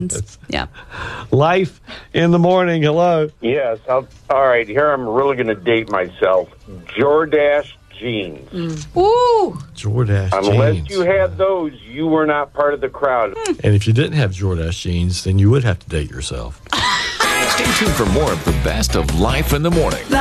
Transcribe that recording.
Yeah. Life in the morning. Hello. Yes. All right. Here I'm really going to date myself. Jordache jeans. Ooh. Jordache Unless jeans. you had those, you were not part of the crowd. And if you didn't have Jordache jeans, then you would have to date yourself. Stay tuned for more of the best of Life in the Morning.